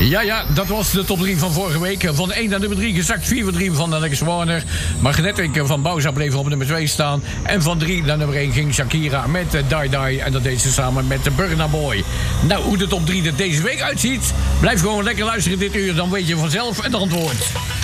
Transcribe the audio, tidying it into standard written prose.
Ja, dat was de top 3 van vorige week. Van 1 naar nummer 3 gezakt, 4 van 3 van Alex Warner. Magnetic van Bauza bleef op nummer 2 staan. En van 3 naar nummer 1 ging Shakira met Die Die. En dat deed ze samen met de Burna Boy. Nou, hoe de top 3 er deze week uitziet, blijf gewoon lekker luisteren dit uur. Dan weet je vanzelf het antwoord.